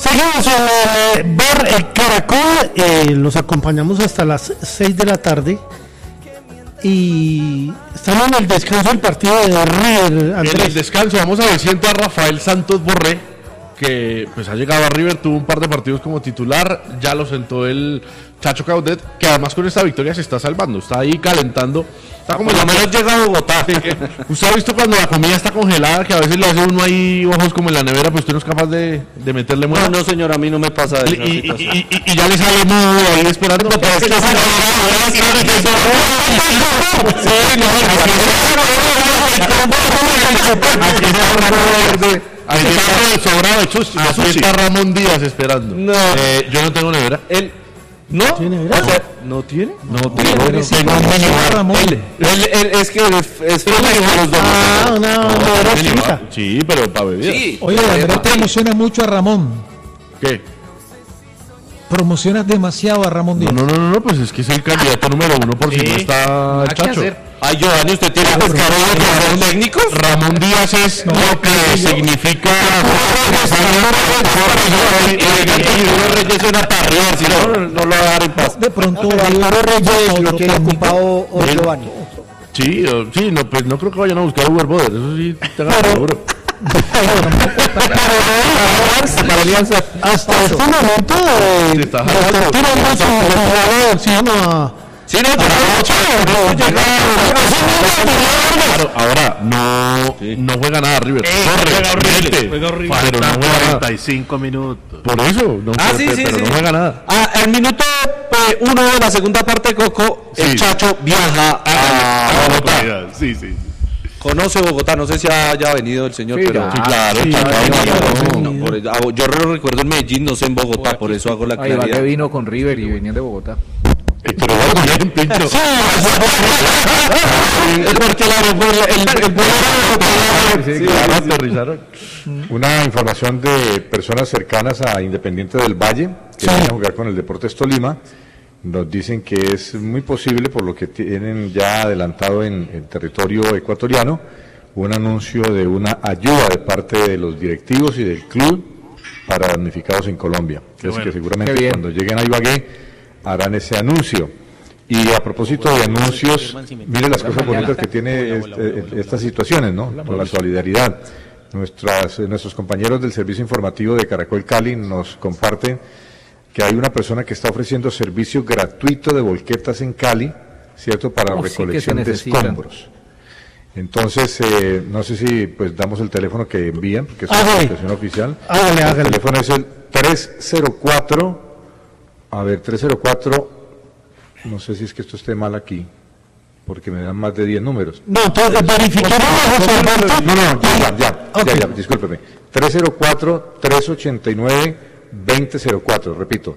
Seguimos en el bar El Caracol, los acompañamos hasta las 6 de la tarde y estamos en el descanso del partido de River. Andrés. En el descanso vamos a ver si entra Rafael Santos Borré, que pues ha llegado a River, tuvo un par de partidos como titular, ya lo sentó el Chacho Caudet, que además con esta victoria se está salvando, está ahí calentando, está como por lo menos llega a Bogotá. Usted ha visto cuando la comida está congelada, que a veces le hace uno ahí ojos como en la nevera, pues usted no es capaz de meterle muela. No, señor, a mí no me pasa eso. Y ya le sale mudo ahí esperando. Aquí está Ramón Díaz esperando. No. Yo no tengo nevera. Él no ¿Tiene o nevera? sea, no tiene. Ramón. Él es que es feliz con los dos. Una nevera chiquita. Sí, pero para beber. Sí. Oye, Andrés promociona mucho a Ramón. ¿Qué? Promocionas demasiado a Ramón Díaz. No, pues es que es el candidato número 1 por si no está el Chacho. Ay, Giovanni, ¿usted tiene pescado de los técnicos? Ramón Díaz es lo que significa. Reyes una parrilla, si no lo va a dar en paz. De pronto Álvaro Reyes lo tiene ocupado o Giovanni. Sí, no, pues no creo que vayan a buscar a Uber Boder, eso sí, te hago seguro. Hasta este momento ahora no juega nada River. Juega horrible. Pero no juega 45 minutos. por eso, no, pero no juega nada. Al minuto 1 de la segunda parte, Coco, el Chacho viaja a Bogotá. Sí. Conoce Bogotá, no sé si haya venido el señor, pero Sí, claro. yo lo recuerdo en Medellín, no sé en Bogotá, por eso hago la claridad. que vino con River y venían de Bogotá. Pero bueno, bien, Pincho. Porque Claro, aterrizaron. Una información de personas cercanas a Independiente del Valle, que van a jugar con el Deportes Tolima. Nos dicen que es muy posible, por lo que tienen ya adelantado en el territorio ecuatoriano, un anuncio de una ayuda de parte de los directivos y del club para damnificados en Colombia. Es que seguramente cuando lleguen a Ibagué harán ese anuncio. Y a propósito de anuncios, mire las cosas bonitas que tiene estas situaciones, ¿no? Por la solidaridad. Nuestros compañeros del servicio informativo de Caracol Cali nos comparten que hay una persona que está ofreciendo servicio gratuito de volquetas en Cali, ¿cierto?, para recolección de escombros. Entonces, no sé si pues damos el teléfono que envían, porque es una situación oficial. El teléfono es el 304, no sé si es que esto esté mal aquí, porque me dan más de 10 números. No, verifiquemos. Ya, discúlpeme. 304-389-2004, repito,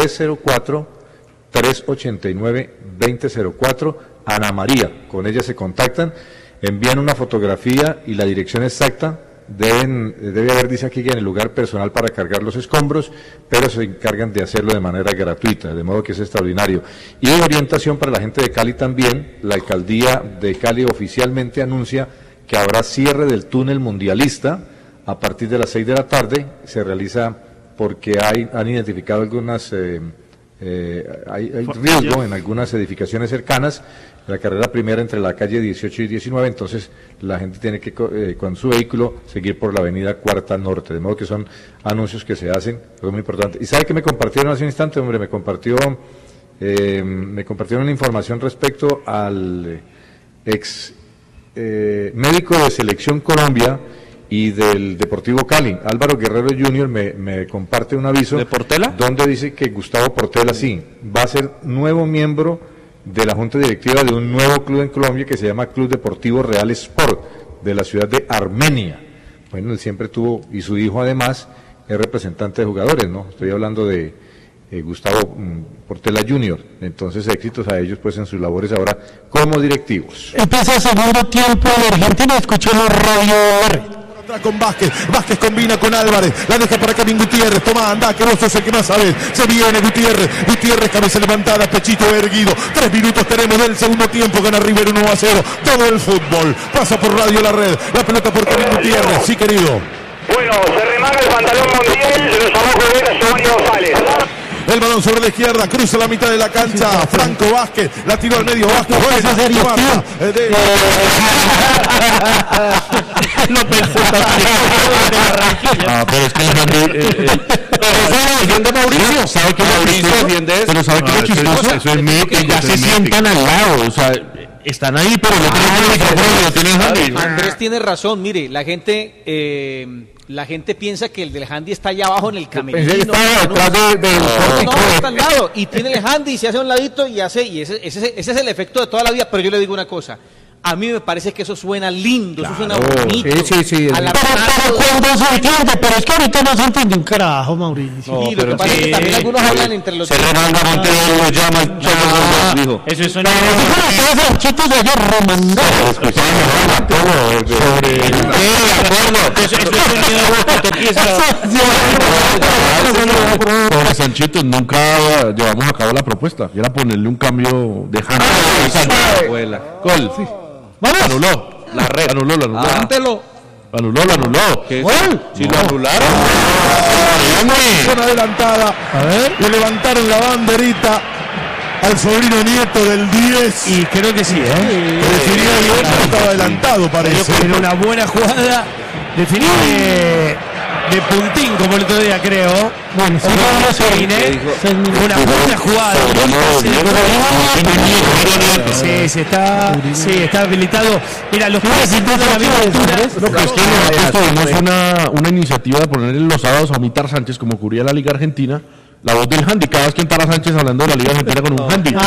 304-389-2004, Ana María, con ella se contactan, envían una fotografía y la dirección exacta, debe haber, dice aquí, que en el lugar personal para cargar los escombros, pero se encargan de hacerlo de manera gratuita, de modo que es extraordinario. Y en orientación para la gente de Cali también, la alcaldía de Cali oficialmente anuncia que habrá cierre del túnel mundialista a partir de las 6 de la tarde, se realiza porque han identificado algunas, hay riesgo en algunas edificaciones cercanas, la carrera primera entre la calle 18 y 19, entonces la gente tiene que, con su vehículo, seguir por la avenida Cuarta Norte, de modo que son anuncios que se hacen, es muy importante. ¿Y sabe qué me compartieron hace un instante, hombre? Me compartieron una información respecto al ex médico de Selección Colombia y del Deportivo Cali, Álvaro Guerrero Jr. me comparte un aviso. ¿De Portela? Donde dice que Gustavo Portela sí, va a ser nuevo miembro de la Junta Directiva de un nuevo club en Colombia que se llama Club Deportivo Real Sport, de la ciudad de Armenia. Bueno, él siempre tuvo, y su hijo además, es representante de jugadores, ¿no? Estoy hablando de Gustavo Portela Jr., entonces éxitos a ellos pues en sus labores ahora como directivos. Empieza el segundo tiempo en Argentina, escuchemos Radio R. Con Vázquez combina con Álvarez, la deja para Kevin Gutiérrez, toma, anda, que vos sos el que más sabes, se viene Gutiérrez, cabeza levantada, pechito erguido, 3 minutos tenemos del segundo tiempo, gana River 1-0, todo el fútbol, pasa por Radio La Red, la pelota por Kevin Gutiérrez, sí querido. Bueno, se remanga el pantalón Montiel, los abajo de El balón sobre la izquierda, cruza la mitad de la cancha. Franco Vázquez, la tiró al medio Vázquez. Buena, Marta, Lo pensé pero es que el Handy... defiende Mauricio. ¿Sabe qué Mauricio defiende eso? Pero ¿sabe qué es lo chistoso? Eso es mítico, Que ya eso se es mítico. sientan al lado, o sea, están ahí, pero no tienen el micrófono, no tienen Handy. Andrés tiene razón, mire, la gente piensa que el del handy está allá abajo en el camerino. Pensé que estaba detrás No, está al lado y tiene el handy y se hace a un ladito y ese es el efecto de toda la vida. Pero yo le digo una cosa, a mí me parece que eso suena lindo, eso suena bonito. Sí. Pero cuando se entiende, pero es que ahorita no se entiende un carajo, Mauricio. Sí, lo que pasa es que también algunos hablan entre los Se remanga Montero, lo llama el Choco, dijo. Eso es una... Todos los chitos de allá remandados. Sobre Sanchito nunca llevamos a cabo la propuesta, y era ponerle un cambio de Handy. Gol. Anuló. La red. Anuló. Anuló. Si lo anularon. Zona adelantada. A ver. Le levantaron la banderita al sobrino nieto del 10. Y creo que sí, Definió bien, pero estaba adelantado, parece. Era una buena jugada. Definir de puntín, como el otro día, creo. Bueno, Una buena jugada. Sí, está habilitado. Mira, los pies sintiendo la misma altura. No, pero es que nosotros tuvimos una iniciativa de ponerle los sábados a Mitar Sánchez, como cubría la Liga Argentina, la voz del Handy. Cada vez que entrara Sánchez hablando de la Liga Argentina con un Handy.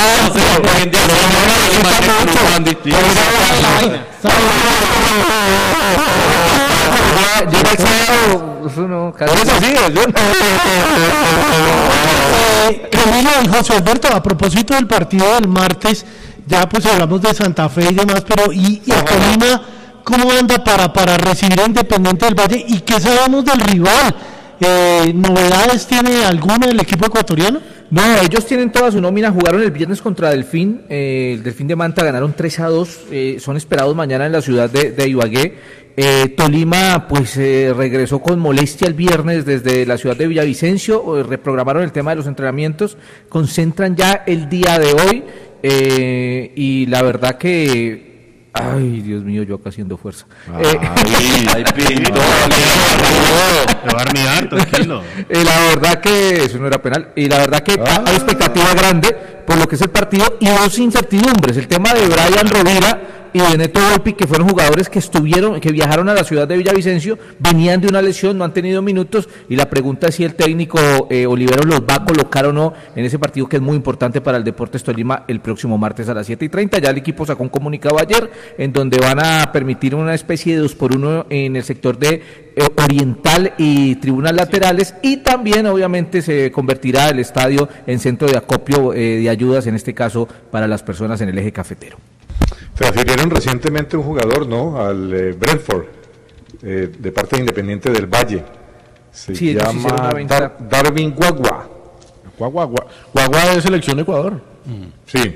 Camilo y José Alberto, a propósito del partido del martes, ya pues hablamos de Santa Fe y demás, pero ¿y a Tolima cómo anda para recibir a Independiente del Valle? ¿Y qué sabemos del rival? ¿Novedades tiene alguno del equipo ecuatoriano? No, ellos tienen toda su nómina, jugaron el viernes contra Delfín, el Delfín de Manta ganaron 3-2, son esperados mañana en la ciudad de Ibagué. Tolima pues regresó con molestia el viernes desde la ciudad de Villavicencio, reprogramaron el tema de los entrenamientos, concentran ya el día de hoy y la verdad que... Ay, Dios mío, yo acá haciendo fuerza. Ay, Pinto. Te va a armidar, tranquilo. La verdad que eso no era penal. Y la verdad que hay expectativa grande por lo que es el partido y dos incertidumbres. El tema de Brian Rovira y de Neto Volpi, que fueron jugadores que viajaron a la ciudad de Villavicencio, venían de una lesión, no han tenido minutos, y la pregunta es si el técnico Olivero los va a colocar o no en ese partido que es muy importante para el Deportes Tolima el próximo martes a las 7:30. Ya el equipo sacó un comunicado ayer en donde van a permitir una especie de 2x1 en el sector de oriental y tribunas laterales, y también obviamente se convertirá el estadio en centro de acopio de ayudas, en este caso para las personas en el eje cafetero. Transfirieron recientemente un jugador, ¿no? Al Brentford, de parte de Independiente del Valle. Se Sí, ellos hicieron llama una venta. Darwin Guagua. Guagua de selección de Ecuador. Sí.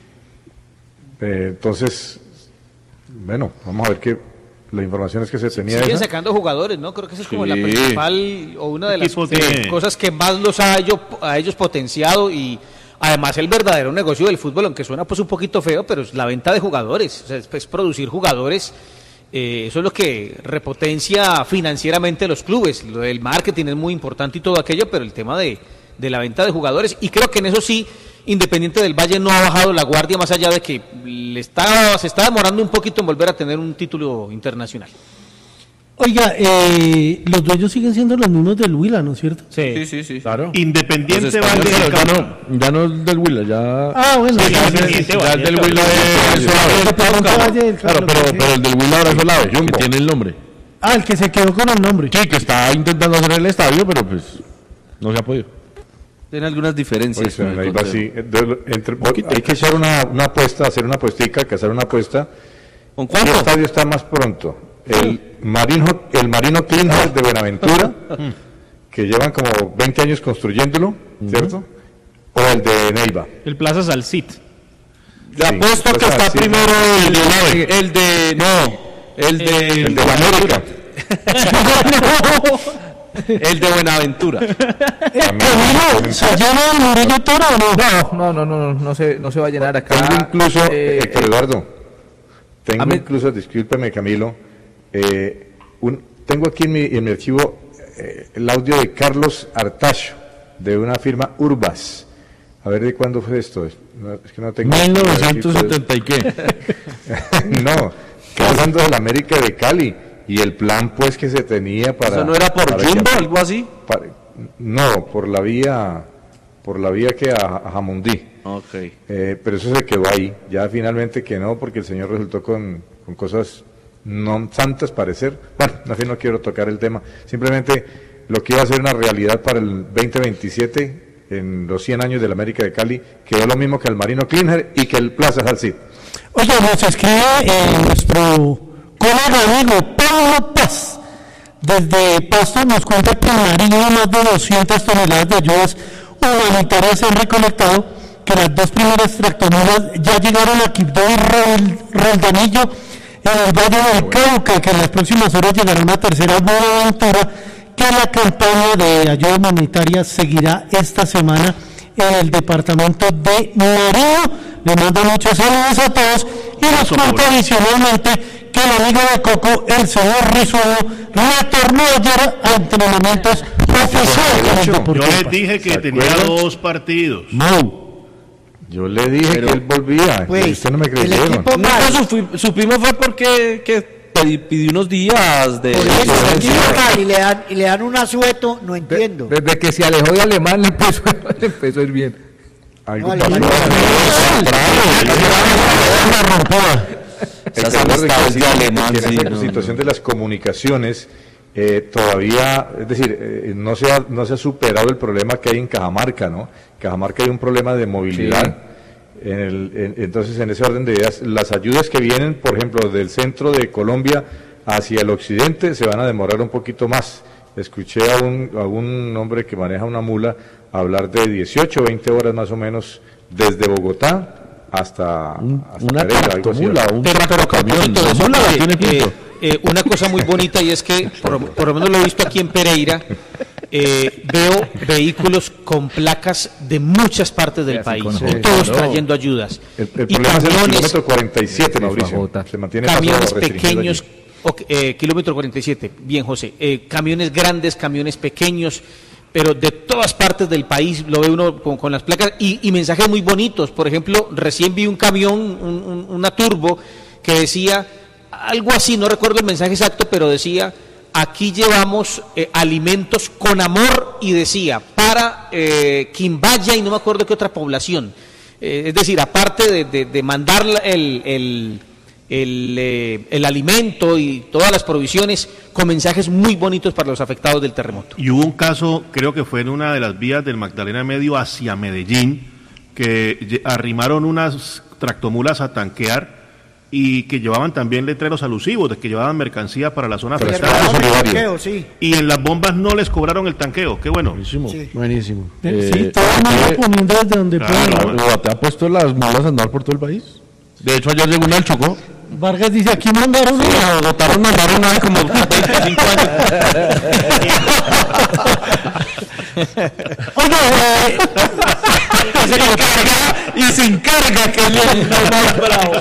Entonces, bueno, vamos a ver qué la información es que se tenía. Siguen esa. sacando jugadores, ¿no? Creo que esa es como la Sí. principal o una de las Equipo tiene- cosas que más los ha a ellos potenciado, y además el verdadero negocio del fútbol, aunque suena pues un poquito feo, pero es la venta de jugadores, o sea, es producir jugadores. Eso es lo que repotencia financieramente los clubes. Lo del marketing es muy importante y todo aquello, pero el tema de la venta de jugadores, y creo que en eso sí Independiente del Valle no ha bajado la guardia, más allá de que se está demorando un poquito en volver a tener un título internacional. Oiga, los dueños siguen siendo los mismos del Huila, ¿no es cierto? Sí. Claro. Independiente Los Valle del Pero Cauca. ya no es del Huila, ya... Ah, bueno. ya Independiente el del Valle, Huila es Independiente Valle del Claro, Cauca. pero el del Huila ahora es Olave, que tiene el nombre. Ah, el que se quedó con el nombre. Sí, que está intentando hacer el estadio, pero pues no se ha podido. Tienen algunas diferencias. Pues, con el ahí va concepto. así. Hay que echar una apuesta, hacer una apuestica, que hacer una apuesta. ¿Con ¿Qué cuánto? estadio está más pronto? El Marino Cleanhouse de Buenaventura, que llevan como 20 años construyéndolo, ¿cierto? O el de Neiva. El Plaza Salcit. Le Sí, apuesto que pues, está así. primero el de la América. El de Buenaventura. Camilo, ¿se llena el Murillo Toro o no? No se va a llenar acá. Tengo incluso, Héctor Eduardo, incluso, discúlpeme Camilo, tengo aquí en mi archivo el audio de Carlos Artacho, de una firma Urbas. A ver, ¿de cuándo fue esto? Es que no tengo... 1970 y qué. No, que hablando de la América de Cali y el plan pues que se tenía para... ¿Eso no era por Jumbo, algo así? No, por la vía que a Jamundí. Okay. Pero eso se quedó ahí, ya finalmente que no, porque el señor resultó con cosas no santas parecer. Bueno, al fin no quiero tocar el tema, simplemente lo que iba a ser una realidad para el 2027, en los 100 años de la América de Cali, quedó lo mismo que el Marino Klinger y que el Plaza Salcid. Oye, nos escribe nuestro colega amigo Pablo Paz. Desde Pasto nos cuenta que en Nariño más de 200 toneladas de ayudas humanitarias se han recolectado, que las dos primeras tractomulas ya llegaron a Quibdó y Roldanillo en el Valle del Cauca, que en las próximas horas llegará una tercera Buenaventura, que la campaña de ayuda humanitaria seguirá esta semana en el departamento de Nariño. Le mando muchos saludos a todos y nos cuenta adicionalmente que el amigo de Coco, el señor Risueño, retornó ayer a entrenamientos oficiales. Yo les dije que tenía 2 partidos. Yo le dije que él volvía, pues, usted no me creyeron. No, supimos fue porque pidió unos días de... Por eso, y le dan un asueto, no entiendo. Desde que se alejó de Alemán le empezó a ir bien. Algo No, pasó. En esta situación de las comunicaciones todavía, es decir, no se ha superado el problema que hay en Cajamarca, ¿no? En Cajamarca hay un problema de movilidad. Sí. Entonces, en ese orden de ideas, las ayudas que vienen, por ejemplo, del centro de Colombia hacia el occidente, se van a demorar un poquito más. Escuché a un hombre que maneja una mula hablar de 18 o 20 horas más o menos desde Bogotá hasta una Pereira, tractomula, un tractocamión. Una cosa muy bonita, y es que, por lo menos lo he visto aquí en Pereira, veo vehículos con placas de muchas partes del país, todos trayendo ayudas. El problema es el kilómetro 47, Mauricio. Se mantiene camiones pequeños, kilómetro 47, bien José, camiones grandes, camiones pequeños, pero de todas partes del país lo ve uno con las placas y mensajes muy bonitos. Por ejemplo, recién vi un camión, una turbo, que decía algo así, no recuerdo el mensaje exacto, pero decía: aquí llevamos alimentos con amor, y decía para Quimbaya y no me acuerdo qué otra población. Es decir, aparte de mandar el alimento y todas las provisiones, con mensajes muy bonitos para los afectados del terremoto. Y hubo un caso, creo que fue en una de las vías del Magdalena Medio hacia Medellín, que arrimaron unas tractomulas a tanquear y que llevaban también letreros alusivos de que llevaban mercancía para la zona afectada. Sí. Y en las bombas no les cobraron el tanqueo. Qué bueno. Buenísimo. Sí. Buenísimo. Sí, todo el mundo poniendo desde donde puede. ¿Te ha puesto las mulas a andar por todo el país? De hecho, ayer llegó una al Chocó. Vargas dice: aquí mandaron una. Mandaron una de como 25 años. Oye, Y se encarga que le más bravo.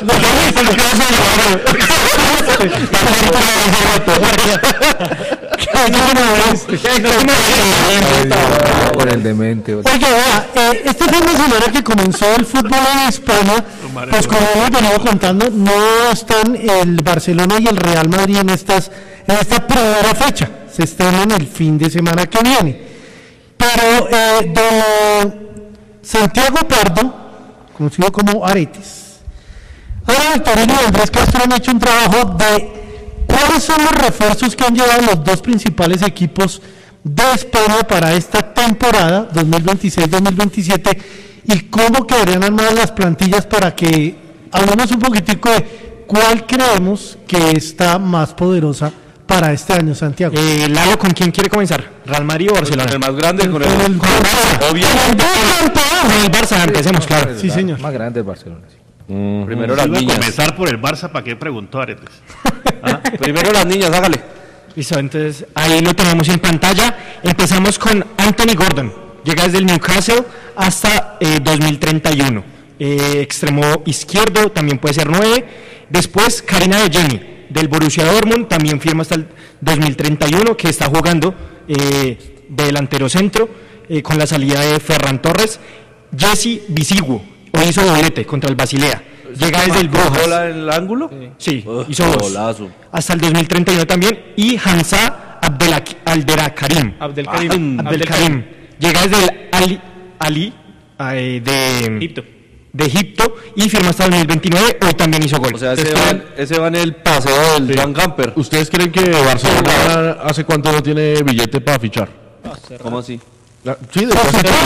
Con el demente. Oye, este fin de semana que comenzó el fútbol en España, pues como hemos venido contando, no están el Barcelona y el Real Madrid en esta primera fecha. Se estrenan el fin de semana que viene. Pero don Santiago Pardo, conocido como Aretes, ahora Victorino y Andrés Castro han hecho un trabajo de cuáles son los refuerzos que han llevado los dos principales equipos de España para esta temporada 2026-2027 y cómo quedarían armadas las plantillas, para que hablemos un poquitico de cuál creemos que está más poderosa para este año, Santiago. Lalo, ¿con quién quiere comenzar? ¿Real Madrid o Barcelona? El más grande, con el Barça. Obviamente. Con el Barça, empecemos, claro. Sí, señor. Más grande el Barcelona, sí. Primero las Iba a niñas. comenzar por el Barça, ¿para qué preguntó Aretes? Primero las niñas, hágale. Listo, entonces ahí lo tenemos en pantalla. Empezamos con Anthony Gordon. Llega desde el Newcastle hasta 2031. Extremo izquierdo, también puede ser 9. Después, Karina De Jenny, del Borussia Dortmund, también firma hasta el 2031, que está jugando de delantero centro, con la salida de Ferran Torres. Jesse Bisiguo, hoy hizo doblete contra el Basilea. Llega desde el Brujas. ¿Bola en el ángulo? Sí, hizo 2. Golazo. Hasta el 2031 también. Y Hamza Abdelkarim. Abdelkarim. Llega desde el Ali de Egipto y firma hasta el 2029. Hoy también hizo gol. O sea, ese va en el paseo del Juan Camper. ¿Ustedes creen que Barcelona hace cuánto no tiene billete para fichar? ¿Cómo así? Sí, de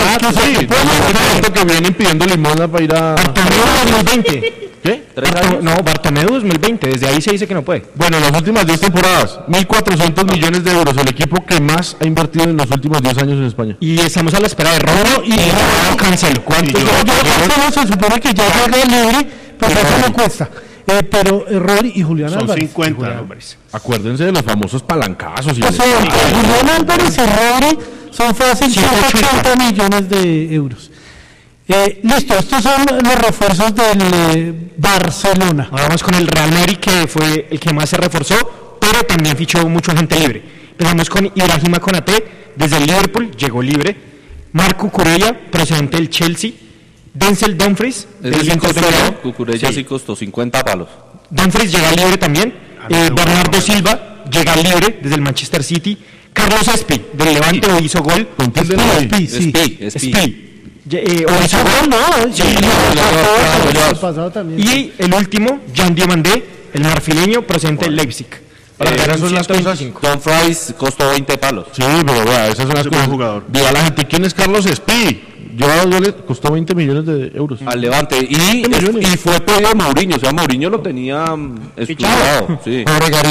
que vienen pidiendo limosna para ir a... Bartomeu 2020. ¿Qué? No, Bartomeu 2020. Desde ahí se dice que no puede. Bueno, las últimas 10 temporadas, 1.400 millones de euros. El equipo que más ha invertido en los últimos 10 años en España. Y estamos a la espera de Robo y Cancelo. ¿Cuánto? Se supone que ya juega libre, pero eso no cuesta. Pero Rodri y Julián Álvarez. Son 50 hombres. Acuérdense de los famosos palancazos. O sea, Julián Álvarez y Rodri son fácil 180 millones de euros. Listo, estos son los refuerzos del Barcelona. Ahora vamos con el Real Madrid, que fue el que más se reforzó, pero también fichó mucha gente libre. Empezamos con Ibrahima Konaté, desde el Liverpool, llegó libre. Marco Cucurella, procedente del Chelsea. Denzel Dumfries, del Inter de Milán. Cucurella sí costó 50 palos. Dumfries llega libre también. Bernardo Silva llega libre desde el Manchester City. Carlos Espi, del Levante, hoy hizo gol. Espi. O hizo gol, ¿no? Y el último, Jean Diomandé, el marfileño, procedente del Leipzig. Esas son las cosas. Dumfries costó 20 palos. Sí, pero vea, esas son las cosas. Jugador. Diga la gente, ¿quién es Carlos Espi? Lleva 2 goles, costó 20 millones de euros. Al Levante. Y fue pedido a Mourinho. O sea, Mourinho lo tenía estudiado. Sí.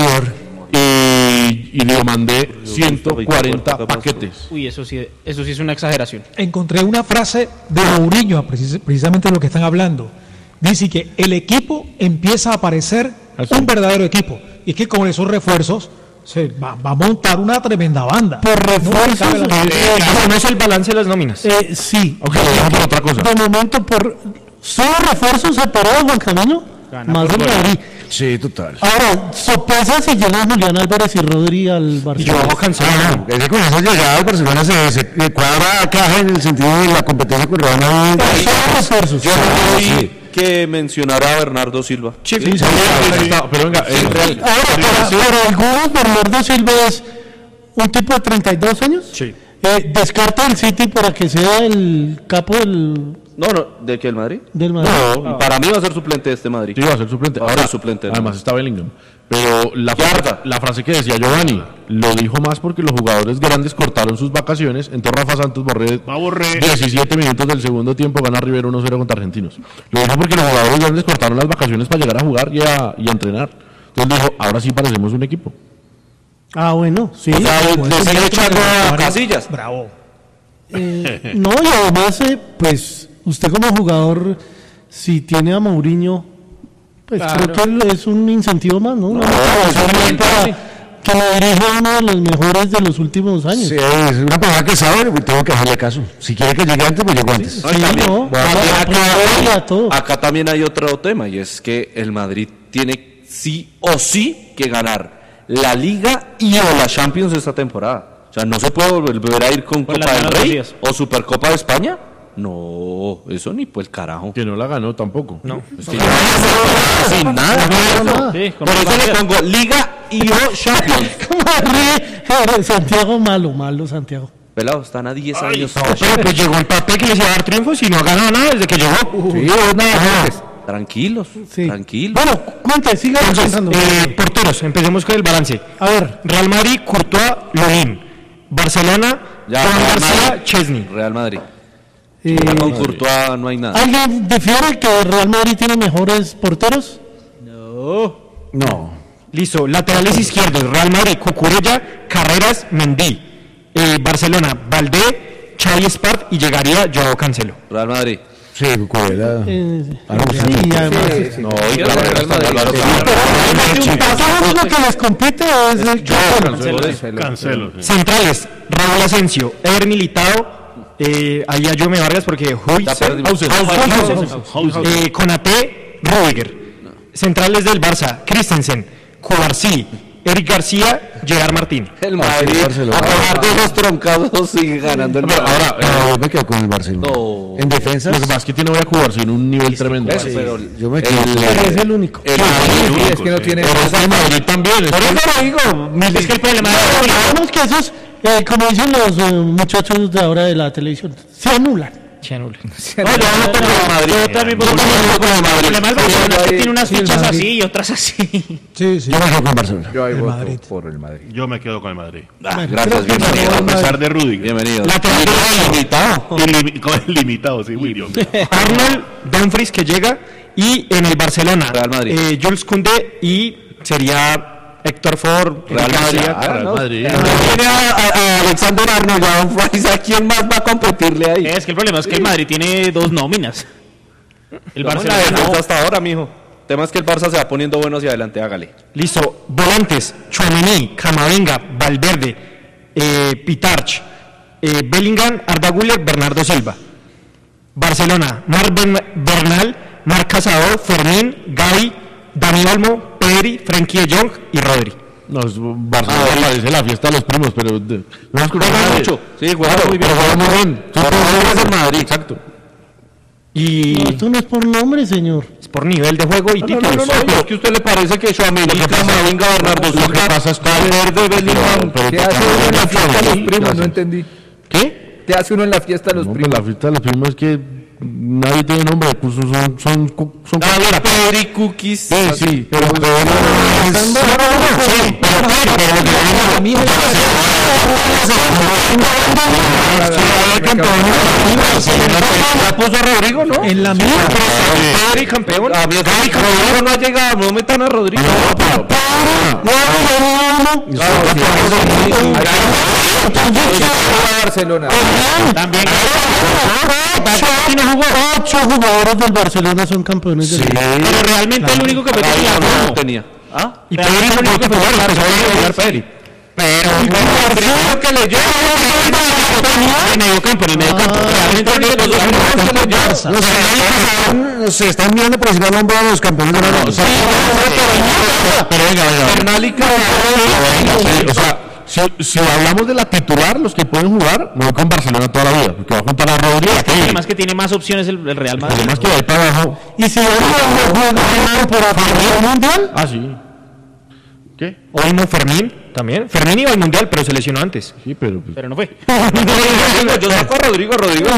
Y le mandé 140 paquetes. Uy, eso sí es una exageración. Encontré una frase de Mourinho, precisamente de lo que están hablando. Dice que el equipo empieza a parecer un verdadero equipo. Y es que con esos refuerzos se va a montar una tremenda banda. Por refuerzos, no es el balance de las nóminas. Sí. Ok, por otra cosa. De momento, por solo refuerzos separados, Juan Camilo, más del Madrid. Sí, total. Ahora, sorpresa si llegan Julián Álvarez y Rodri al Barcelona. Yo cansado. Es que con esa llegada el Barcelona se cuadra caja en el sentido de la competencia con Real Madrid. Refuerzos. Yo que mencionara a Bernardo Silva. Sí, pero venga, para algunos Bernardo Silva es un tipo de 32 años. Sí. Descarta el City para que sea el capo del... No, ¿de qué, el Madrid? Del Madrid. No, para mí va a ser suplente de este Madrid. Sí, va a ser suplente. Ahora suplente. Además está Bellingham. Pero la frase que decía Giovanni lo dijo más porque los jugadores grandes cortaron sus vacaciones. Entonces Rafa Santos Borré 17 minutos del segundo tiempo, gana River 1-0 contra Argentinos. Lo dijo porque los jugadores grandes cortaron las vacaciones para llegar a jugar y a entrenar. Entonces dijo, ahora sí parecemos un equipo. Ah, bueno, sí. O sea, le sigue echando a Casillas. Bravo. No, y además, pues, usted como jugador, si tiene a Mourinho, pues Claro. creo que es un incentivo más, ¿no? Que lo dirija uno de los mejores de los últimos años. Sí, es una persona que sabe, pues tengo que hacerle caso. Si quiere que llegue antes, pues llego antes. Sí, no, Acá también hay otro tema, y es que el Madrid tiene sí o sí que ganar la Liga y o la Champions esta temporada. O sea, no se puede volver a ir con Con Copa las del manos Rey vacías. o Supercopa de España. No, eso ni por el carajo. Que no la ganó tampoco. No. Es que sin nada. Sí, con Por eso las le pongo Liga y o Champions. Santiago, malo, Santiago. Pelado, están a 10 años. Pero pues llegó el papel que les iba a dar triunfos y no ha ganado nada desde que llegó. Tranquilos, Sí. tranquilos. Bueno, cuente, siga pensando. Porteros, empecemos con el balance. A ver, Real Madrid, Courtois, Login. Barcelona, Ya, Juan Real García, Madrid. Chesney. Real Madrid. eh, Con Courtois no hay nada. ¿alguien difiere que Real Madrid tiene mejores porteros? No. Listo, laterales izquierdos, Real Madrid, Cucurella, Carreras, Mendy. Barcelona, Valdé, Xavi Espart y llegaría Joao Cancelo. Real Madrid. Sí, Cucurella. Sí, además. No, y claro, Real Madrid. Lo que les compite es el Cancelo. Centrales, Raúl Asensio, Eder Militao, ahí a Jome Vargas porque Konaté, Rudiger. Centrales del Barça, Christensen, Cubarsí, Eric García, Gerard Martín. El Madrid, a pesar de los troncados, sigue ganando el Madrid. Ahora, me quedo con el Barcelona. No. En defensa. Lo que pasa es que tiene a Cubarsí en un nivel tremendo. Pero Yo me quedo es el único. el Madrid, Es que no tiene. Pero es que el Madrid también. por eso lo digo. Es que el problema Digamos que esos, como dicen los muchachos de ahora de la televisión, se anulan. se anula. No, yo voto por el Madrid. Yo también voto por el Madrid. El problema del Barcelona es que tiene unas fichas así y otras así. Sí, sí. Yo me quedo con Barcelona. Yo ahí El voto Madrid. por el Madrid. Yo me quedo con el Madrid. Gracias, bienvenido. A pesar de Rudiger. Bienvenido. Limitado. Con el limitado, sí, William. Arnold, Dumfries que llega y en el Barcelona Real Madrid. Jules Koundé y sería Héctor Ford, Real Madrid. Real Madrid. Tiene a Alexander Arnold, a Dumfries, ¿a quién más va a competirle ahí? Es que el problema es que el Madrid tiene dos nóminas. El Barcelona Barcelona no. hasta ahora, mijo. El tema es que el Barça se va poniendo bueno hacia adelante, hágale. Listo, volantes, Tchouaméni, Camavinga, Valverde, Pitarch, Bellingham, Arda Güler, Bernardo Silva. Barcelona, Marc Bernal, Marc Casado, Fermín, Gavi, Dani Olmo, Pedri, Frenkie de Jong y Rodri. No, es Barcelona parece la fiesta de los primos, pero no es Juega mucho. Sí, juega muy bien. Juega muy bien. Juega en Madrid. Exacto. Y No, esto no es por nombre, señor. es por nivel de juego y títulos. pero es que a usted le parece que Tchouaméni, Camavinga, Bernardo Lo que Silva, pasa es que Valverde, Bellingham, ¿Qué hace uno en la fiesta de los primos? No entendí. ¿Qué? ¿Qué hace uno en la fiesta de los No, pues primos? la fiesta de los primos es que nadie tiene nombre, pues son Pedri, Cookies. sí, pero Ya puso a Rodrigo, ¿no? En la misma. Pedri campeón. A mí Gavi campeón no ha llegado, no metan a Rodrigo. Barcelona. También. Ocho jugadores del Barcelona son campeones del mundo. Pero realmente el único que fue titular No tenía. ¿Ah? Y Pedri es el único que fue jugar Pedri. Pero Rodrigo que le lleva en medio campo, en el medio campo. Realmente el único que Se están mirando por encima del hombro a los campeones de la Liga. pero venga. O sea, si hablamos de la titular, los que pueden jugar, me voy con Barcelona toda la vida, porque va a juntar a Rodrigo. además que tiene más opciones el Real Madrid. Además que de ahí para abajo. Y si juega por el mundial, Ah, sí. ¿Qué? Olmo, Fermín también. Fermín iba al mundial, pero se lesionó antes. Sí, pero pues, Pero no fue. Yo saco a Rodrigo.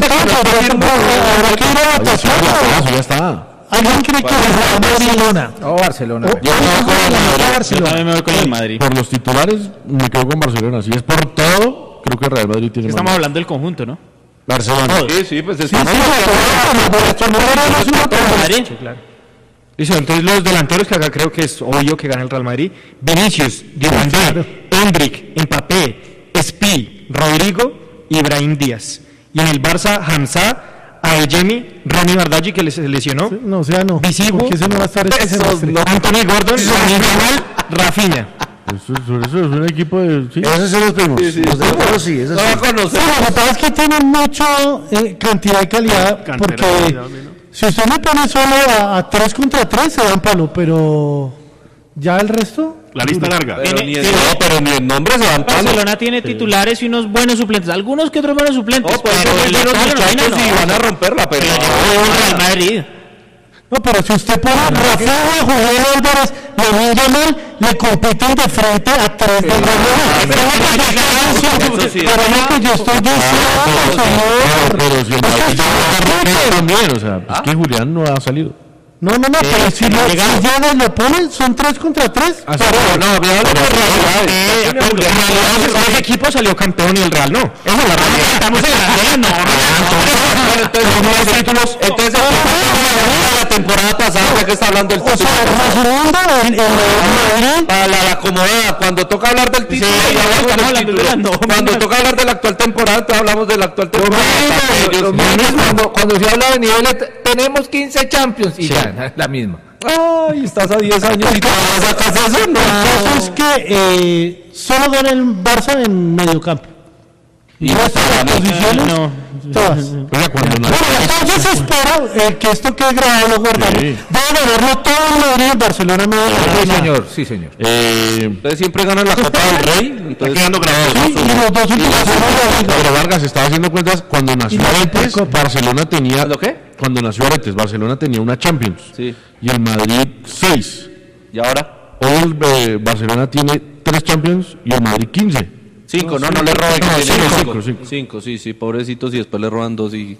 ya está. ¿alguien cree que Barcelona. Oh, Barcelona. Yo también me voy con el Madrid. Por los titulares, me quedo con Barcelona. Si es por todo, creo que Real Madrid tiene Estamos más. hablando del conjunto, ¿no? Barcelona. Sí, pues es Madrid. Listo, entonces los delanteros que acá creo que es obvio que gana el Real Madrid. Vinicius, Diomandé, Endrick, Mbappé, Espi, Rodrigo y Brahim Díaz. Y en el Barça, Hamza, Adeyemi, Ronnie Bardghji que se lesionó. no, o sea, no. Visigo, Porque ese no va a estar este semestre. Anthony Gordon, Lamine Yamal, Rafinha. Eso es un equipo de. Sí. Esos son los primos. Los de los sí, esos sí. Lo que pasa es que tienen mucha cantidad de calidad, porque si usted me pone solo a 3 contra 3 se dan palo, pero ya el resto. La lista larga. Pero ni en nombre se dan palos. Barcelona tiene titulares y unos buenos suplentes. Algunos que otros buenos suplentes. No, pues pero el los local muchachos no. y van a romperla, pero El Real Madrid. No, pero si usted pone a Rafael, Julián Álvarez, Lamine Yamal, le compiten de frente a 3 de Pero yo estoy diciendo, señor. Pero si el Madrid también, o sea, es que Julián no ha salido. No, pero si llega y lo ponen, son 3 contra 3. Ese equipo salió campeón y el Real no. Esa es la realidad. Estamos en la entonces la temporada pasada, ya que está hablando el O sea, la segunda, el Madrid. para la moda, cuando toca hablar del título, cuando toca hablar de la actual temporada, entonces hablamos de la actual temporada. Cuando se habla de niveles, tenemos 15 Champions y ya, la misma. Ay, estás a 10 años y todavía sacas eso. No, el caso es que solo gana el Barça en mediocampo. Y las posiciones, todas. Entonces se espera que esto quede grabado, lo guardamos. Debe ganarlo todo el Madrid en Barcelona. Sí, señor. Entonces siempre ganan la Copa del Rey. Entonces quedando grabado. Sí, y los dos últimos Pero Vargas estaba haciendo cuentas cuando nació Aretes, Barcelona tenía. ¿Lo qué? Cuando nació Aretes, Barcelona tenía una Champions. Sí. Y el Madrid 6. ¿Y ahora? Hoy el Barcelona tiene 3 Champions y el Madrid 15. 5, no le roben. 5, sí, pobrecitos, y después le roban 2 y...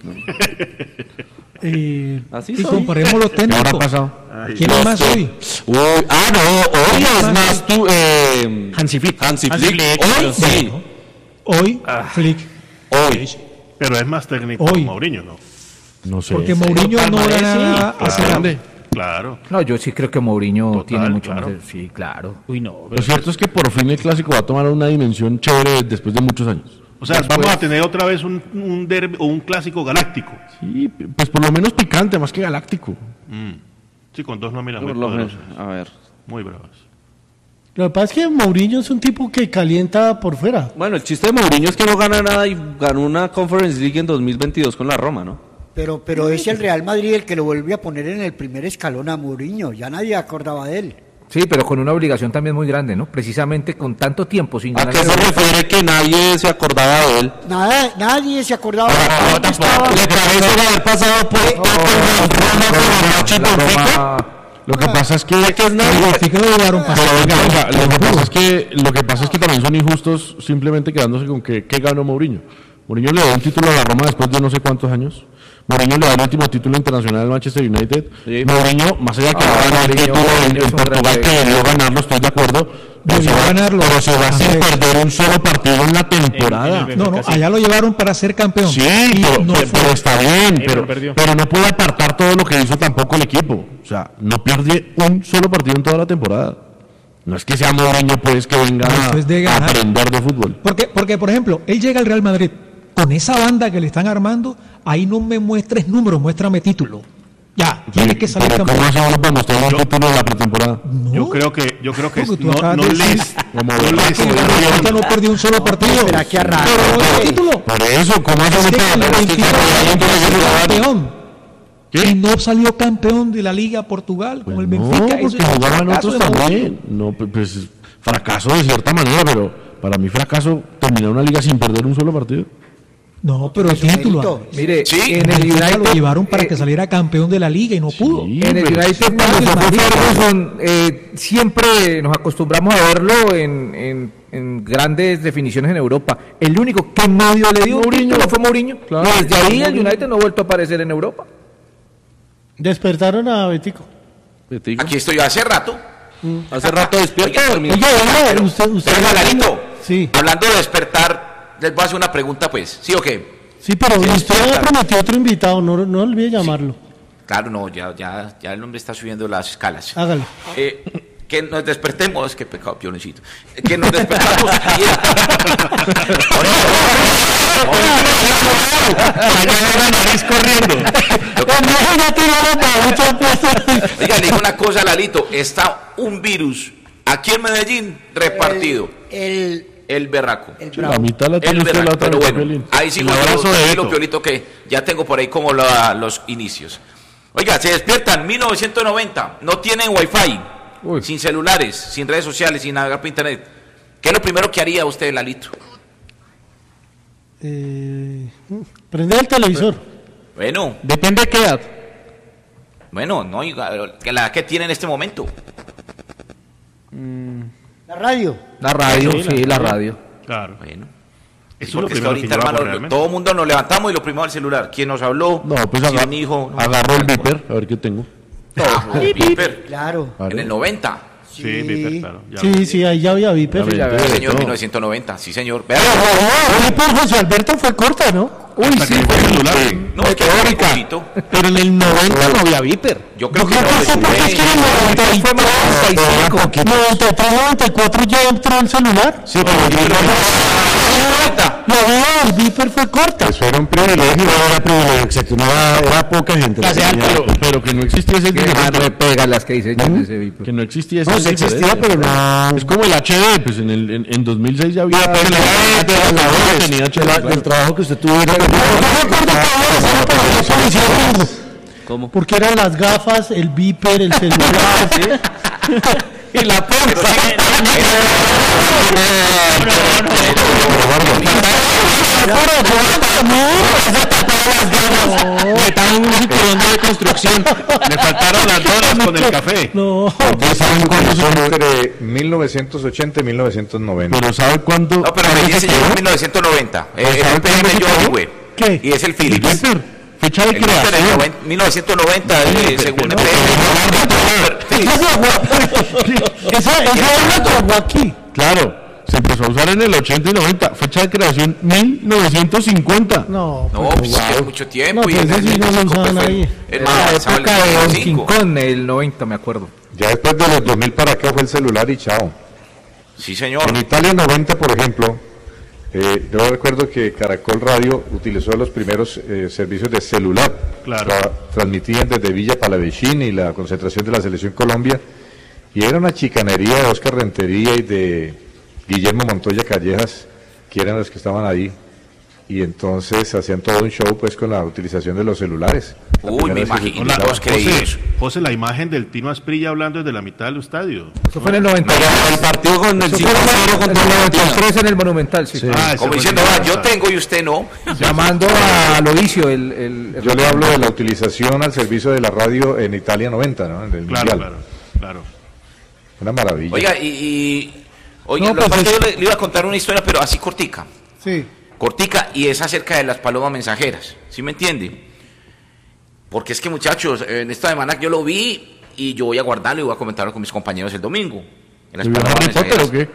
Así y comparemos los ¿Qué habrá técnicos. pasado? ¿Quién es más hoy? Hoy es más tú... Hansi Flick. Hoy sí. Hoy, Flick. Hoy. Pero es más técnico Hoy. que Mourinho, ¿no? No sé. Porque Mourinho no gana nada hace Grande. Claro. No, yo sí creo que Mourinho Total, tiene mucho claro. más. Sí, claro. Uy, no. Lo cierto es que por fin el clásico va a tomar una dimensión chévere después de muchos años. O sea, vamos a tener otra vez un derbi o un clásico galáctico. Sí, pues por lo menos picante, más que galáctico. Sí, con dos nóminas muy Por lo menos, poderosas. a ver. Muy bravas. Lo que pasa es que Mourinho es un tipo que calienta por fuera. Bueno, el chiste de Mourinho es que no gana nada y ganó una Conference League en 2022 con la Roma, ¿no? Pero es el Real Madrid el que lo vuelve a poner en el primer escalón a Mourinho. Ya nadie acordaba de él. Sí, pero con una obligación también muy grande, ¿no? Precisamente con tanto tiempo sin ¿A ganar. qué se refiere que nadie se acordaba de él? Nadie se acordaba de No, él. tampoco. ¿Le parece haber pasado por Lo que pasa es que Sí que lo llevaron para lo que pasa es que también son injustos simplemente quedándose con que ganó Mourinho. Mourinho le dio un título a la Roma después de no sé cuántos años. Mourinho le da el último título internacional al Manchester United. Sí. Mourinho, más allá de que no ganó el título en Portugal, que debió ganarlo, estoy de acuerdo. Pero se va sin perder un solo partido en la temporada. No, allá lo llevaron para ser campeón. Sí, Y pero, no pero fue. está bien, pero perdió. pero no puede apartar todo lo que hizo tampoco el equipo. O sea, no pierde un solo partido en toda la temporada. No es que sea Mourinho, pues, que venga Después de a ganar. aprender de fútbol. Porque, por ejemplo, él llega al Real Madrid con esa banda que le están armando, ahí no me muestres números, muéstrame título. Ya, tiene que salir Pero campeón. ¿cómo hace uno para mostrar un título de la pretemporada? No, Yo creo que porque tú no acabas de decir les que no perdió un solo partido. Espera, que arranca. Pero el título. Por eso, ¿cómo hace Es uno que para con el 22 mostrar campeón. ¿Qué? Y no salió campeón de la Liga Portugal con el Benfica. No, Eso porque es un jugaban fracaso otros de Mourinho. también. No, pues fracaso de cierta manera, pero para mí fracaso terminar una liga sin perder un solo partido. No, pero el título. Mire, En en el el United lo United llevaron para que saliera campeón de la liga y no pudo. Sí, En el pero- United, cuando se fue Ferguson, siempre nos acostumbramos a verlo en grandes definiciones en Europa. El único que medio le dio un título fue Mourinho. Claro. Y desde ahí el United no ha vuelto a aparecer en Europa. Despertaron a Betico. Aquí estoy yo hace rato. Hace rato despierto. Oye, venga, usted Pero Galarito, Sí. hablando de despertar, les voy a hacer una pregunta, pues. ¿Sí o qué? Sí, pero Sí, usted claro. había prometido otro invitado, no olvide llamarlo. Claro, no, ya el hombre está subiendo las escalas. Hágale. Que nos despertemos, qué pecado, pioncito. Que nos despertamos. Oiga, le digo una cosa, Lalito. Está un virus aquí en Medellín repartido. El berraco. La mitad la tiene El usted, la berraco. otra Pero la bueno, Piolín. ahí sí El abrazo de Beto. Piolito, que ya tengo por ahí como los inicios. Oiga, se despiertan 1990, no tienen wifi, sin celulares, sin redes sociales, sin navegar por internet. ¿Qué es lo primero que haría usted, Lalito? Prender el televisor. Bueno. Depende de qué edad. Bueno, no, que la que tiene en este momento. La radio. La radio, sí, la radio. Claro. Bueno. Eso es lo Porque es que primero que ahorita, yo hago hermano, realmente. todo el mundo nos levantamos y lo primero el celular. ¿Quién nos habló? No, pues ¿Quién dijo? No. agarro el viper, a ver qué tengo. Viper. Claro. En el 90. Sí, Viper, claro. ya Sí, lo- sí, ahí ya había Viper. Sí, señor, 1990. Sí, señor. Vea, Hoy por José Alberto fue corta, ¿no? Uy, sí, fue celular. No, es que fue un poquito. Pero en el 90 no había Viper. Yo creo que no. Fue 94 ya entró el celular. Sí, pero el Viper fue corta. Eso era un privilegio, era privilegio, exacto, era poca gente. Pero que no existía ese Pega las que dice ese Viper. que no existía ese No, sí existía, pero no. Es como el HD, pues en 2006 ya había del trabajo que usted tuvo. ¿Cómo? Porque eran las gafas, el Viper, el celular. Y la prensa. Estaban un cinturón de construcción. Le faltaron las donas con el café. No. Entre 1980 y 1990. Pero ¿sabe cuánto? No, pero Medellín se llegó en 1990. El PM yo averigüé. ¿Qué? Y es el Philips. Fecha de El Viper creación. en 1990, según el PM. Esa es la trabajó aquí. Claro, se empezó a usar en el 80 y 90. Fecha de creación 1950. No, No, pues es mucho tiempo. No, Y pues en el ese sí no lo 95 usaban fue ahí. el En más la avanzado, época de Don 95. King Kong, el 90, me acuerdo. Ya después de los 2000 para acá fue el celular y chao. Sí, señor. En Italia 90, por ejemplo, yo recuerdo que Caracol Radio utilizó los primeros servicios de celular. Claro. Transmitían desde Villa Palavecini y la concentración de la Selección Colombia. Y era una chicanería de Oscar Rentería y de Guillermo Montoya Callejas, que eran los que estaban ahí. Y entonces hacían todo un show pues con la utilización de los celulares. Uy, me imagino. Hola, Todos creí eso. José, la imagen del Tino Asprilla hablando desde la mitad del estadio. Eso fue en el 90. El partido con el Eso 5-0 fue en el contra la 93 en el Monumental, sí. Ah, Como ese diciendo, fue el yo tengo y usted no. Llamando a Lovicio, el Yo le hablo de la utilización al servicio de la radio en Italia 90, ¿no? En el Claro, Mundial. claro. Una maravilla. Oiga, oiga, No, lo que pues pasa es que yo le iba a contar una historia, pero así cortica. Sí. Cortica, y es acerca de las palomas mensajeras. ¿Sí me entiende? Porque es que, muchachos, en esta semana yo lo vi y yo voy a guardarlo y voy a comentarlo con mis compañeros el domingo. En las ¿Y vio palomas Harry Potter mensajeras.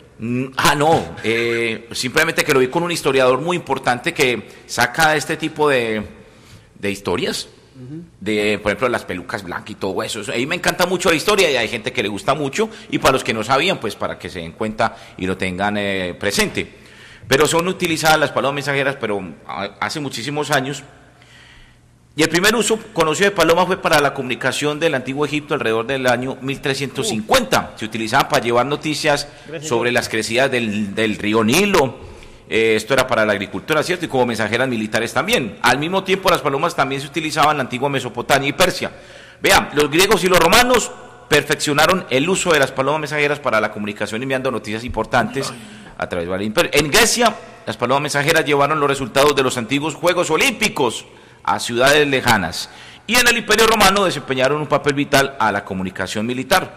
o qué? No, simplemente que lo vi con un historiador muy importante que saca este tipo de historias, de, por ejemplo, las pelucas blancas y todo eso. Ahí me encanta mucho la historia y hay gente que le gusta mucho, y para los que no sabían, pues para que se den cuenta y lo tengan presente. Pero son utilizadas las palomas mensajeras, pero hace muchísimos años. Y el primer uso conocido de paloma fue para la comunicación del antiguo Egipto alrededor del año 1350. Se utilizaban para llevar noticias sobre las crecidas del río Nilo. Esto era para la agricultura, ¿cierto? Y como mensajeras militares también. Al mismo tiempo, las palomas también se utilizaban en la antigua Mesopotamia y Persia. Vean, los griegos y los romanos perfeccionaron el uso de las palomas mensajeras para la comunicación, enviando noticias importantes a través del imperio. En Grecia, las palomas mensajeras llevaron los resultados de los antiguos Juegos Olímpicos a ciudades lejanas, y en el Imperio Romano desempeñaron un papel vital a la comunicación militar.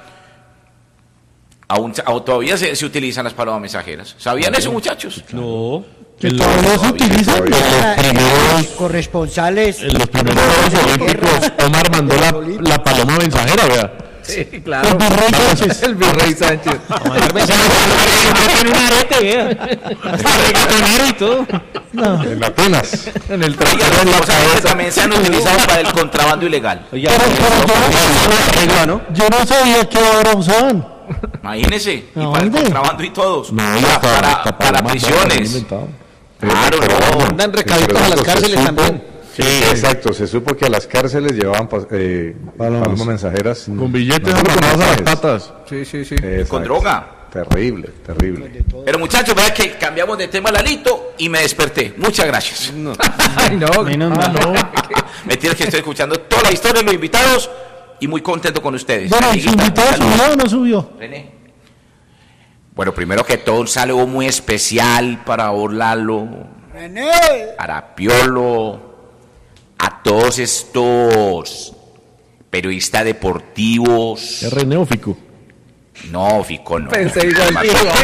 Aún todavía se utilizan las palomas mensajeras. ¿Sabían eso, muchachos? No. Que todavía se utilizan. Los corresponsales. En los primeros Juegos Olímpicos, Omar mandó la paloma mensajera, vea. Sí, claro. El Virrey Sánchez. El Virrey Sánchez. Tiene un arete, vea. Hasta reggaetonero y todo. No. En Atenas. En el Oiga, trasero de los la mensajeros cabeza. también se han utilizado para el contrabando ilegal. Pero yo no sabía que ahora usaban. Imagínense, y ¿A para el dónde? contrabando y todos. No, para prisiones. Claro, no. Mandan recaditos a las cárceles también. Sí, exacto. Se supo que a las cárceles llevaban palomas mensajeras. Con billetes No, amarrados a las mensajes. patas. Sí, sí, sí. Exacto. Con droga. Terrible, terrible. Pero muchachos, vea que cambiamos de tema, Lalito, y me desperté. Muchas gracias. Ay, no. Mentira, que estoy escuchando toda la historia de los invitados y muy contento con ustedes. Bueno, ¿su Amiguita, invitado saludos. subió o no subió? René. Bueno, primero que todo, un saludo muy especial para Orlalo, René. para Piolo, a todos estos periodistas deportivos. ¿Es René o Fico? No, Fico, no. Pensé igual.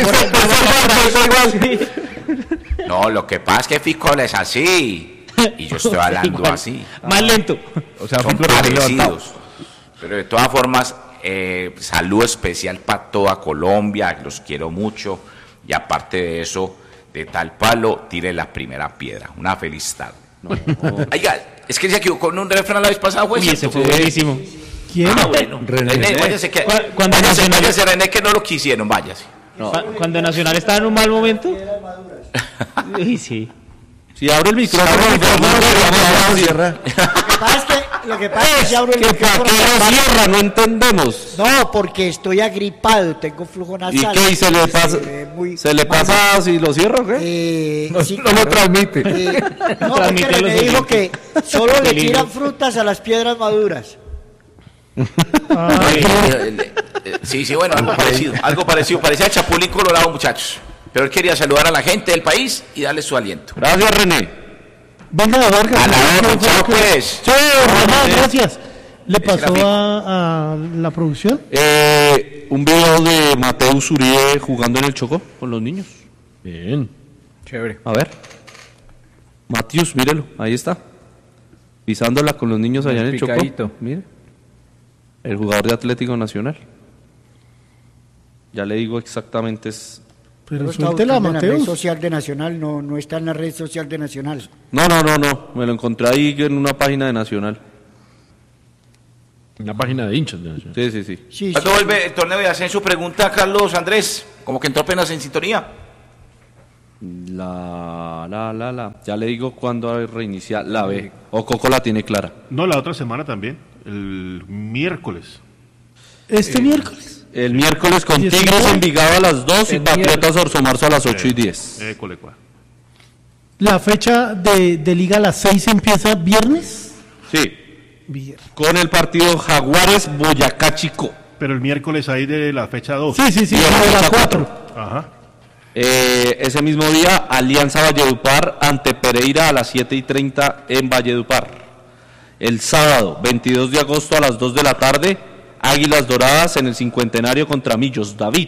No, lo que pasa es que Fico es así y yo estoy hablando así. Más lento. O sea, Son Fico recién levantado. parecidos. Pero de todas formas, saludo especial para toda Colombia, los quiero mucho. Y aparte de eso, de tal palo tire la primera piedra. Una feliz tarde. Oiga, es que se equivocó con un refrán la vez pasada, güey. Uy, ese fue buenísimo. ¿Quién? Bueno. René, váyase que... Nacional... váyase, René, que no lo quisieron, váyase. No. Cuando Nacional estaba en un mal momento. Uy, sí. Si abro el micrófono, Lo que pasa es que abro el micrófono. ¿Para qué lo cierra? No entendemos. No, porque estoy agripado, tengo flujo nasal. ¿Y qué? ¿Y se le pasa? ¿Se le pasa si lo cierro o qué? No, sí, no lo transmite. No, porque René dijo que solo le tiran frutas a las piedras maduras. Sí, bueno, algo parecido, parecía el Chapulín Colorado, muchachos. Pero él quería saludar a la gente del país y darle su aliento. Gracias, René. Venga, Vargas. A la orden, chao pues. Chao, Román, gracias. ¿Le pasó a la producción? Un video de Mateus Uribe jugando en el Chocó con los niños. Bien. Chévere. A ver. Mateus, mírelo, ahí está. Pisándola con los niños allá en el Chocó. Mire. El jugador de Atlético Nacional. Ya le digo exactamente es... Pero suéltela, Mateus. En la red social de Nacional, no está en la red social de Nacional. No. Me lo encontré ahí en una página de Nacional. En la página de hinchas de Nacional. Sí. ¿Cuándo vuelve el torneo? Y hacen su pregunta, Carlos Andrés. Como que entró apenas en sintonía. Ya le digo cuándo reiniciar. La B. O Coco la tiene clara. No, la otra semana también. El miércoles. ¿Este miércoles? El miércoles con Tigres Envigado a las 2 y Patriotas Orso Marzo a las 8:10. ¿La fecha de Liga a las 6 empieza viernes? Sí. Con el partido Jaguares Boyacá Chico. Pero el miércoles ahí de la fecha 2. Sí, a las 4. Ajá. Ese mismo día, Alianza Valledupar ante Pereira a las 7:30 en Valledupar. El sábado, 22 de agosto a las 2 de la tarde, Águilas Doradas en el Cincuentenario contra Millos David.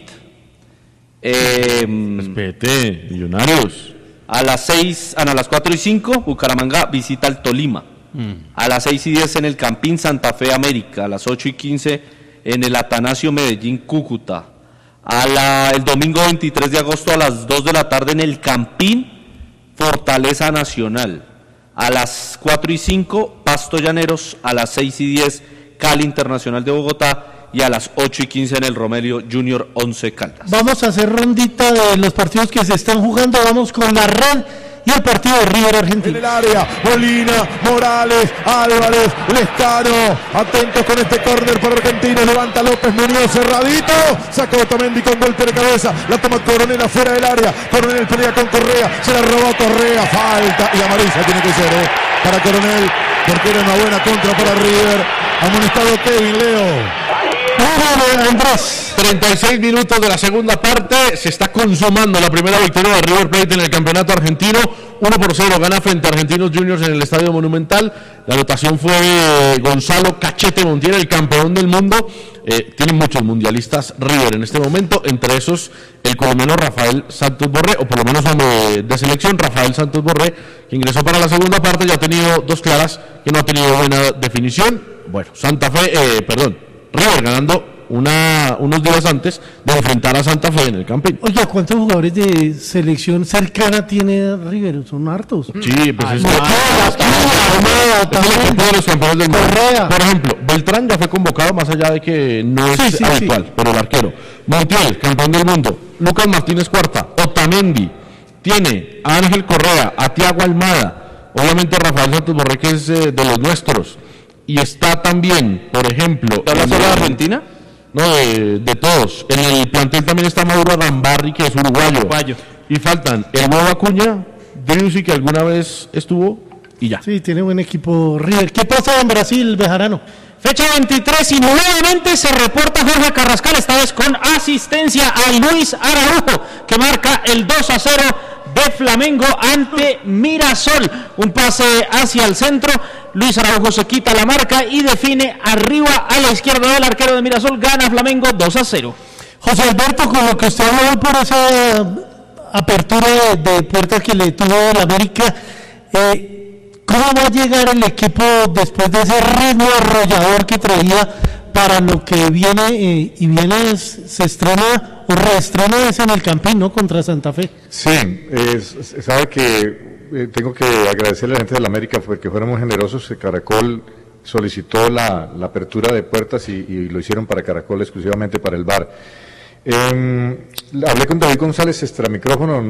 Respete, Millonarios. A las 4:05, Bucaramanga visita al Tolima. A las 6:10 en el Campín Santa Fe América. A las 8:15 en el Atanasio Medellín Cúcuta. El domingo 23 de agosto a las 2 de la tarde en el Campín Fortaleza Nacional. A las 4:05 Pasto Llaneros. A las 6:10 Cali Internacional de Bogotá y a las 8:15 en el Romelio Junior 11 Caldas. Vamos a hacer rondita de los partidos que se están jugando. Vamos con la red y el partido de River Argentina. En el área, Molina, Morales, Álvarez, Lescano, atentos con este córner para Argentina, levanta López Muñoz, cerradito, sacó Otamendi con golpe de cabeza, la toma Coronel afuera del área, Coronel pelea con Correa, se la robó Correa, falta y amarilla tiene que ser para Coronel, porque era una buena contra para River. Amonestado Kevin Leo. Andrés. 36 minutos de la segunda parte. Se está consumando la primera victoria de River Plate en el campeonato argentino. 1-0 gana frente a Argentinos Juniors en el Estadio Monumental. La anotación fue Gonzalo Cachete Montiel, el campeón del mundo. Tienen muchos mundialistas River en este momento, entre esos el colombiano Rafael Santos Borré, o por lo menos hombre de selección, Rafael Santos Borré, que ingresó para la segunda parte. Ya ha tenido dos claras que no ha tenido buena definición. Bueno, River ganando unos días antes de enfrentar a Santa Fe en el Campín. Oye, ¿cuántos jugadores de selección cercana tiene River? Son hartos. Sí, pues es el equipo de los campeones del mundo. Por ejemplo, Beltrán ya fue convocado, más allá de que no es habitual, pero el arquero. Montiel, campeón del mundo. Lucas Martínez Cuarta. Otamendi. Tiene a Ángel Correa, a Thiago Almada. Obviamente Rafael Santos Borré, que es de los nuestros. Y está también, por ejemplo... ¿Hablas solo de Argentina? No, de todos. En el plantel también está Mauro Arambarri, que es uruguayo. Y faltan el nuevo Acuña, Driussi, que alguna vez estuvo, y ya. Sí, tiene buen equipo River. ¿Qué pasa en Brasil, Bejarano? Fecha 23 y nuevamente se reporta Jorge Carrascal, esta vez con asistencia a Luis Araujo, que marca el 2-0 de Flamengo ante Mirasol. Un pase hacia el centro, Luis Araujo se quita la marca y define arriba a la izquierda del arquero de Mirasol. Gana Flamengo 2-0. José Alberto, con lo que usted habló por esa apertura de puertas que le tuvo el América, ¿cómo va a llegar el equipo después de ese ritmo arrollador que traía para lo que viene? Se estrena o reestreno es en el Campín, ¿no? Contra Santa Fe. Sí, sabe que tengo que agradecerle a la gente de la América porque fueron muy generosos. Caracol solicitó la apertura de puertas y lo hicieron para Caracol, exclusivamente para el bar. Hablé con David González extra micrófono,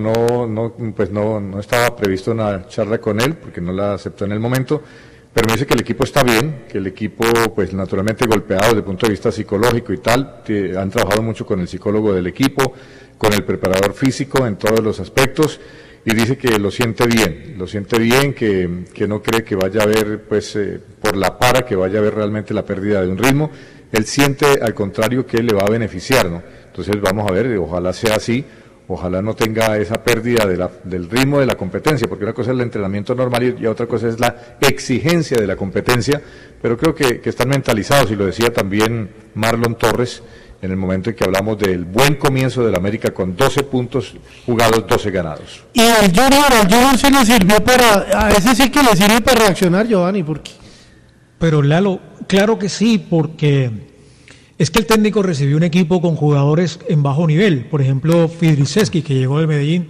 no estaba previsto una charla con él porque no la aceptó en el momento, pero me dice que el equipo está bien, que el equipo pues naturalmente golpeado desde el punto de vista psicológico y tal, han trabajado mucho con el psicólogo del equipo, con el preparador físico en todos los aspectos, y dice que lo siente bien, que no cree que vaya a haber pues por la para que vaya a haber realmente la pérdida de un ritmo. Él siente al contrario que le va a beneficiar, ¿no? Entonces vamos a ver, ojalá sea así, ojalá no tenga esa pérdida del ritmo de la competencia, porque una cosa es el entrenamiento normal y otra cosa es la exigencia de la competencia, pero creo que están mentalizados, y lo decía también Marlon Torres en el momento en que hablamos del buen comienzo del América con 12 puntos jugados, 12 ganados. Y al Junior sí le sirvió a ese sí que le sirve para reaccionar, Giovanni, porque... Pero Lalo, claro que sí, porque... Es que el técnico recibió un equipo con jugadores en bajo nivel. Por ejemplo, Fidriceski, que llegó del Medellín,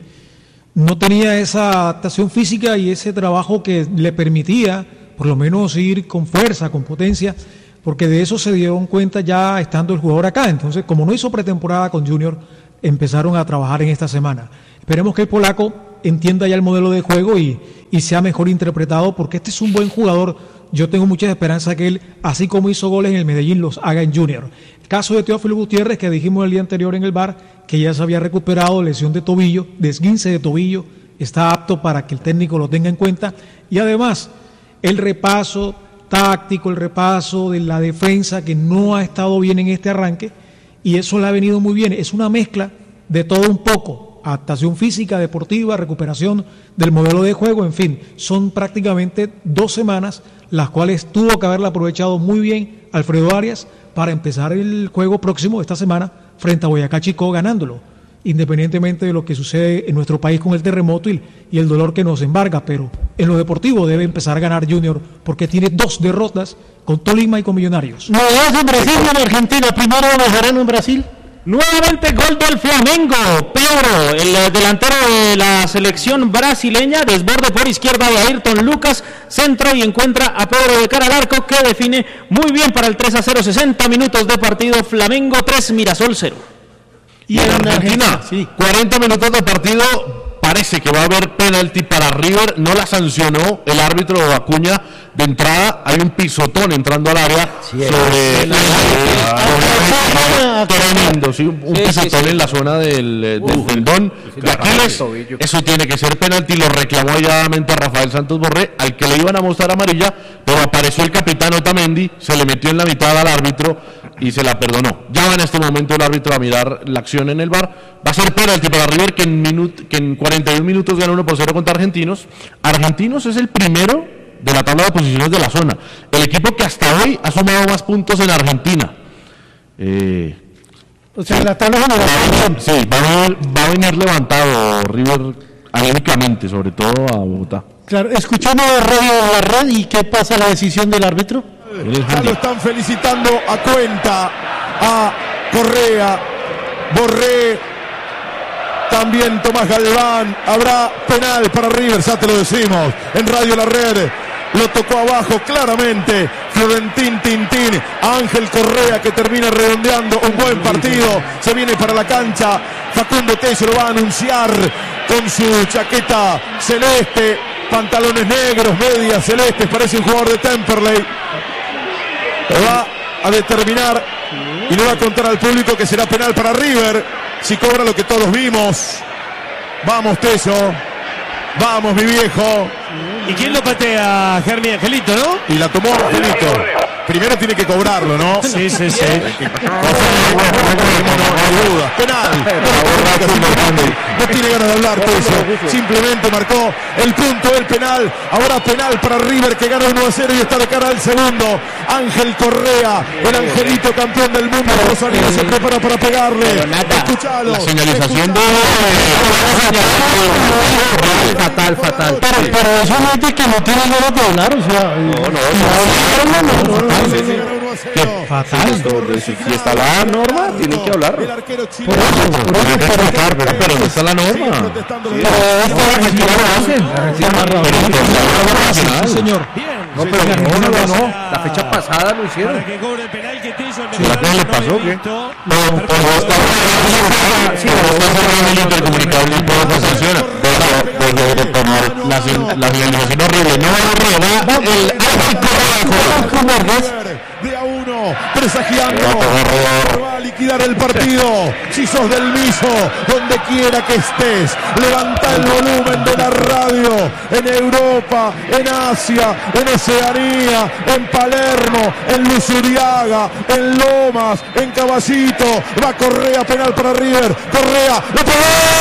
no tenía esa adaptación física y ese trabajo que le permitía, por lo menos, ir con fuerza, con potencia, porque de eso se dieron cuenta ya estando el jugador acá. Entonces, como no hizo pretemporada con Junior, empezaron a trabajar en esta semana. Esperemos que el polaco entienda ya el modelo de juego y sea mejor interpretado, porque este es un buen jugador. Yo tengo mucha esperanza que él, así como hizo goles en el Medellín, los haga en Junior. El caso de Teófilo Gutiérrez, que dijimos el día anterior en el bar, que ya se había recuperado lesión de tobillo, de esguince de tobillo, está apto para que el técnico lo tenga en cuenta. Y además, el repaso táctico, el repaso de la defensa, que no ha estado bien en este arranque, y eso le ha venido muy bien. Es una mezcla de todo un poco. Adaptación física, deportiva, recuperación del modelo de juego, en fin, son prácticamente 2 semanas las cuales tuvo que haberla aprovechado muy bien Alfredo Arias para empezar el juego próximo esta semana frente a Boyacá Chicó ganándolo, independientemente de lo que sucede en nuestro país con el terremoto y el dolor que nos embarga, pero en lo deportivo debe empezar a ganar Junior porque tiene 2 derrotas con Tolima y con Millonarios. No es en Brasil y en Argentina, primero lo dejarán en Brasil. Nuevamente gol del Flamengo. Pedro, el delantero de la selección brasileña, desborde por izquierda de Ayrton Lucas, centro y encuentra a Pedro de cara al arco, que define muy bien para el 3-0, 60 minutos de partido, Flamengo 3, Mirasol 0. Y en Argentina, 40 minutos de partido, parece que va a haber penalti para River, no la sancionó el árbitro Acuña. De entrada hay un pisotón entrando al área tremendo, sí, un pisotón en la zona del tendón de Aquiles. Eso tiene que ser penalti, lo reclamó alladamente a Rafael Santos Borré, al que le iban a mostrar amarilla, pero apareció el capitán Otamendi, se le metió en la mitad al árbitro y se la perdonó. Ya va en este momento el árbitro a mirar la acción en el VAR. Va a ser penalti para River, que en 41 minutos gana 1-0 contra Argentinos. Argentinos es el primero de la tabla de posiciones de la zona, el equipo que hasta hoy ha sumado más puntos en Argentina. O sea, la tabla general. Sí, va a venir levantado River anímicamente, sobre todo a Bogotá. Claro, escuchamos radio en la red y ¿qué pasa la decisión del árbitro? Ya lo están felicitando a Cuenta, a Correa, Borré, también Tomás Galván. Habrá penal para River, ya te lo decimos en Radio La Red. Lo tocó abajo claramente Florentín Tintín, Ángel Correa, que termina redondeando un buen partido. Se viene para la cancha, Facundo Tello lo va a anunciar con su chaqueta celeste, pantalones negros, medias celestes, parece un jugador de Temperley. Lo va a determinar y le va a contar al público que será penal para River si cobra lo que todos vimos. Vamos, Tello, vamos, mi viejo. ¿Y quién lo patea? Germi Angelito, ¿no? Y la tomó Angelito. Primero tiene que cobrarlo, ¿no? Sí. Penal. No tiene ganas de hablar, Tello. Simplemente marcó el punto del penal. Ahora penal para River, que gana 1-0 y está de cara al segundo. Ángel Correa, el Angelito, campeón del mundo. Rosario se prepara para pegarle. Escuchalo. La señalización de... Fatal. Pero eso no es de que no tiene ganas de hablar, o sea... No. Fatal. Si está la norma, tienen que hablar. Pero no está la norma. Señor. No, pero no. La fecha pasada lo hicieron. ¿La que le pasó qué? No, pues el intercomunicable y todo funciona. Desde de tomar la finalización horrible. No de a uno, presagiando, va a liquidar el partido. Si sos del Miso, donde quiera que estés, levanta el volumen de la radio. En Europa, en Asia, en Oceanía, en Palermo, en Luzuriaga, en Lomas, en Caballito. Va Correa, penal para River. Correa, ¡lo pegó!